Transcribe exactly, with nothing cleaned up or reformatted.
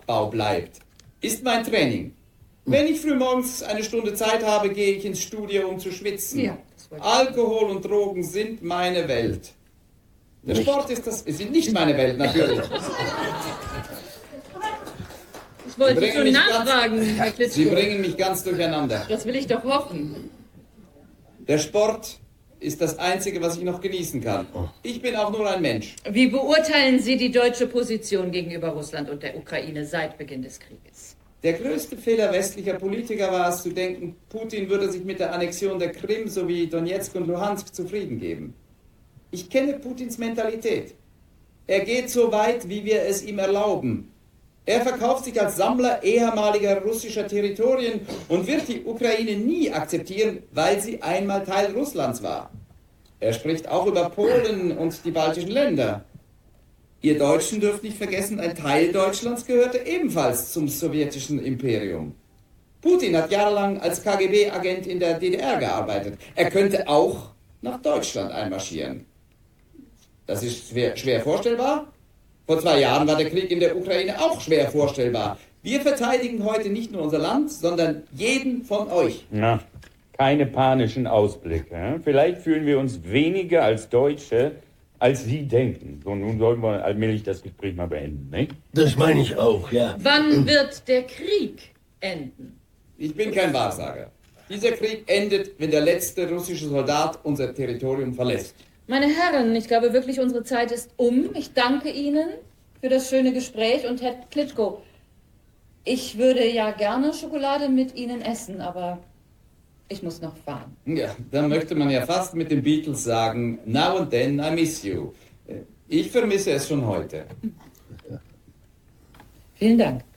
Muskelaufbau bleibt, ist mein Training. Wenn ich frühmorgens eine Stunde Zeit habe, gehe ich ins Studio, um zu schwitzen. Ja, Alkohol und Drogen sind meine Welt. Der Nicht. Sport ist das, es sind nicht meine Welt, natürlich. Ich wollte bringen schon mich nachfragen, ganz- Herr Klitschko. Sie bringen mich ganz durcheinander. Das will ich doch hoffen. Der Sport ist das Einzige, was ich noch genießen kann. Ich bin auch nur ein Mensch. Wie beurteilen Sie die deutsche Position gegenüber Russland und der Ukraine seit Beginn des Krieges? Der größte Fehler westlicher Politiker war es zu denken, Putin würde sich mit der Annexion der Krim sowie Donetsk und Luhansk zufrieden geben. Ich kenne Putins Mentalität. Er geht so weit, wie wir es ihm erlauben. Er verkauft sich als Sammler ehemaliger russischer Territorien und wird die Ukraine nie akzeptieren, weil sie einmal Teil Russlands war. Er spricht auch über Polen und die baltischen Länder. Ihr Deutschen dürft nicht vergessen, ein Teil Deutschlands gehörte ebenfalls zum sowjetischen Imperium. Putin hat jahrelang als K G B-Agent in der D D R gearbeitet. Er könnte auch nach Deutschland einmarschieren. Das ist schwer, schwer vorstellbar. Vor zwei Jahren war der Krieg in der Ukraine auch schwer vorstellbar. Wir verteidigen heute nicht nur unser Land, sondern jeden von euch. Na, keine panischen Ausblicke. Hm? Vielleicht fühlen wir uns weniger als Deutsche, als Sie denken. So, nun sollten wir allmählich das Gespräch mal beenden, nicht? Das meine ich auch, ja. Wann wird der Krieg enden? Ich bin kein Wahrsager. Dieser Krieg endet, wenn der letzte russische Soldat unser Territorium verlässt. Meine Herren, ich glaube wirklich, unsere Zeit ist um. Ich danke Ihnen für das schöne Gespräch. Und Herr Klitschko, ich würde ja gerne Schokolade mit Ihnen essen, aber ich muss noch fahren. Ja, dann möchte man ja fast mit den Beatles sagen, now and then I miss you. Ich vermisse es schon heute. Vielen Dank.